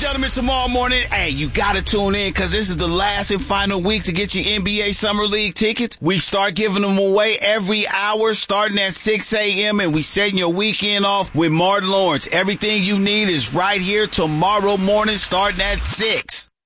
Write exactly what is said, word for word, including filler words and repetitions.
gentlemen, tomorrow morning, hey, you gotta tune in because this is the last and final week to get your N B A Summer League tickets. We start giving them away every hour starting at six a.m. and we setting your weekend off with Martin Lawrence. Everything you need is right here tomorrow morning starting at six.